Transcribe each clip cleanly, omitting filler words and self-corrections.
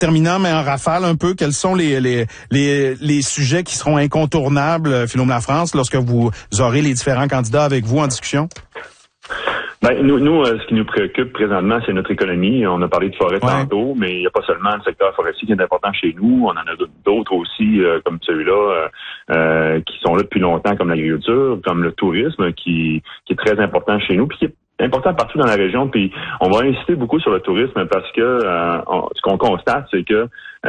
terminant, mais en rafale un peu, quels sont les sujets qui seront incontournables, Philome Lafrance, lorsque vous aurez les différents candidats avec vous en discussion? Nous, ce qui nous préoccupe présentement, c'est notre économie. On a parlé de forêt tantôt, mais il n'y a pas seulement le secteur forestier qui est important chez nous. On en a d'autres aussi, comme celui-là, qui sont là depuis longtemps, comme l'agriculture, comme le tourisme, qui est très important chez nous, puis qui est important partout dans la région. Puis on va insister beaucoup sur le tourisme parce que ce qu'on constate, c'est que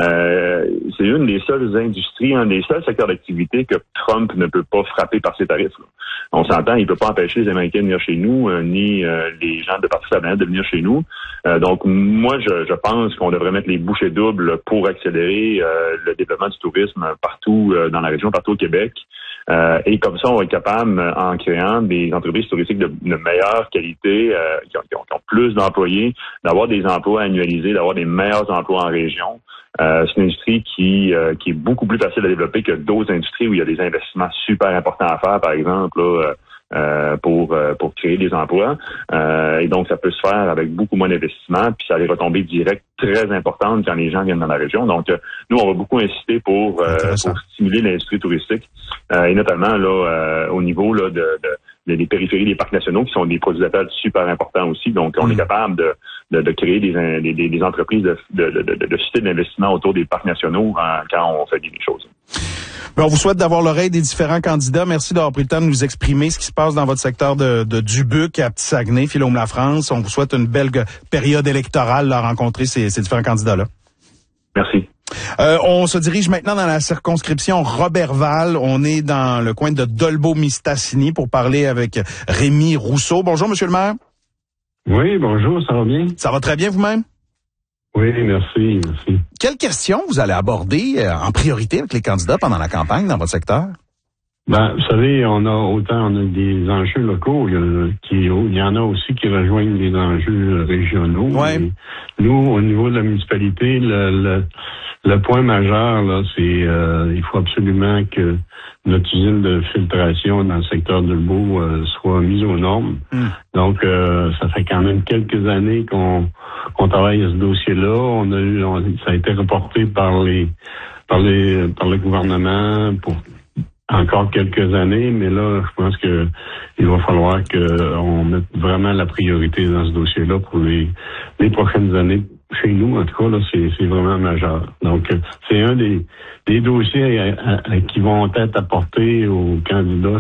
c'est une des seules industries, un des seuls secteurs d'activité que Trump ne peut pas frapper par ses tarifs. Là. On s'entend, il peut pas empêcher les Américains de venir chez nous, ni les gens de partout sur la planète de venir chez nous. Donc moi, je pense qu'on devrait mettre les bouchées doubles pour accélérer le développement du tourisme partout dans la région, partout au Québec. Et comme ça, on va être capable, en créant des entreprises touristiques de meilleure qualité, qui ont plus d'employés, d'avoir des emplois annualisés, d'avoir des meilleurs emplois en région. C'est une industrie qui est beaucoup plus facile à développer que d'autres industries où il y a des investissements super importants à faire, par exemple, là, pour créer des emplois. Et donc, ça peut se faire avec beaucoup moins d'investissement, puis ça a des retombées directes très importantes quand les gens viennent dans la région. Donc, nous, on va beaucoup insister pour stimuler l'industrie touristique, et notamment là au niveau là des périphéries des parcs nationaux, qui sont des produits d'appel super importants aussi. Donc, on est capable de créer des entreprises de systèmes d'investissement autour des parcs nationaux quand on fait des choses. On vous souhaite d'avoir l'oreille des différents candidats. Merci d'avoir pris le temps de nous exprimer ce qui se passe dans votre secteur de Dubuque à Petit-Saguenay, Philome Lafrance. On vous souhaite une belle période électorale à rencontrer ces différents candidats-là. Merci. On se dirige maintenant dans la circonscription Roberval. On est dans le coin de Dolbeau-Mistassini pour parler avec Rémi Rousseau. Bonjour, monsieur le maire. Oui, bonjour, ça va bien? Ça va très bien vous-même? Oui, merci. Quelles questions vous allez aborder en priorité avec les candidats pendant la campagne dans votre secteur? Vous savez, on a des enjeux locaux, il y en a aussi qui rejoignent les enjeux régionaux. Ouais. Nous, au niveau de la municipalité, le point majeur, là, c'est il faut absolument que notre usine de filtration dans le secteur de Dolbeau soit mise aux normes. Donc, ça fait quand même quelques années qu'on travaille à ce dossier-là. Ça a été reporté par le gouvernement pour encore quelques années, mais là, je pense que il va falloir qu'on mette vraiment la priorité dans ce dossier-là pour les prochaines années. Chez nous, en tout cas, là, c'est vraiment majeur. Donc, c'est un des dossiers qui vont être apportés aux candidats.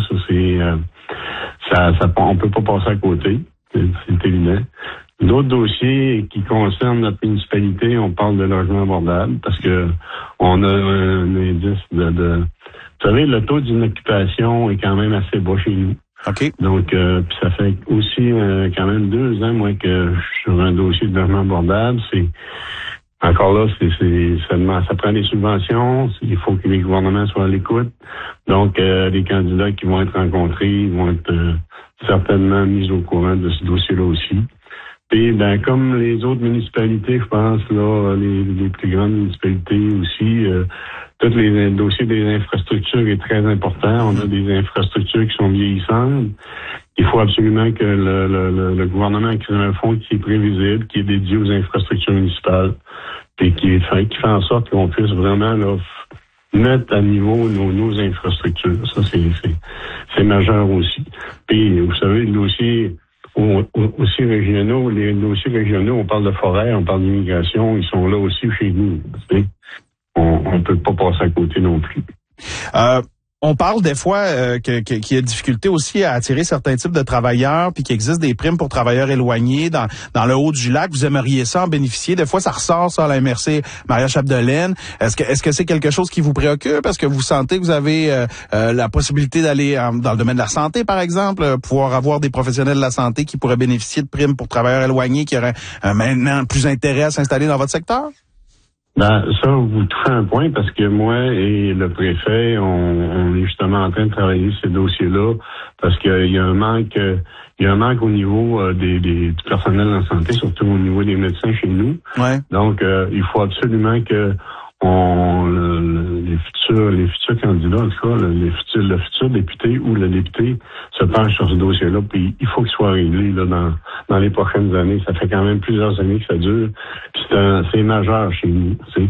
On peut pas passer à côté. C'est évident. D'autres dossiers qui concernent notre municipalité, on parle de logement abordable parce que on a un indice vous savez, le taux d'inoccupation est quand même assez bas chez nous. OK. Donc, puis ça fait aussi quand même 2 ans, moi, que je suis sur un dossier de logement abordable. Encore là, ça prend des subventions. Il faut que les gouvernements soient à l'écoute. Donc, les candidats qui vont être rencontrés vont être certainement mis au courant de ce dossier-là aussi. Et comme les autres municipalités, je pense, là, les plus grandes municipalités aussi, tous les dossiers des infrastructures est très important. On a des infrastructures qui sont vieillissantes. Il faut absolument que le gouvernement crée un fonds qui est prévisible, qui est dédié aux infrastructures municipales, et qui fait en sorte qu'on puisse vraiment là, mettre à niveau nos infrastructures. Ça, c'est majeur aussi. Puis, vous savez, le dossier aussi régionaux, les dossiers régionaux, on parle de forêt, on parle d'immigration, ils sont là aussi chez nous. On peut pas passer à côté non plus. On parle des fois qu'il y a difficulté aussi à attirer certains types de travailleurs, puis qu'il existe des primes pour travailleurs éloignés dans le haut du lac. Vous aimeriez ça en bénéficier? Des fois, ça ressort ça à la MRC Maria-Chapdelaine. Est-ce que c'est quelque chose qui vous préoccupe? Est-ce que vous sentez que vous avez la possibilité d'aller dans le domaine de la santé, par exemple, pouvoir avoir des professionnels de la santé qui pourraient bénéficier de primes pour travailleurs éloignés qui auraient maintenant plus intérêt à s'installer dans votre secteur? Ça, vous touchez un point parce que moi et le préfet, on est justement en train de travailler ces dossiers-là parce qu'il y a un manque, au niveau du personnel en santé, surtout au niveau des médecins chez nous. Ouais. Donc, il faut absolument que les futurs candidats, en tout cas, le futur député ou le député se penche sur ce dossier-là, puis il faut qu'il soit réglé là dans les prochaines années. Ça fait quand même plusieurs années que ça dure, puis c'est majeur chez nous.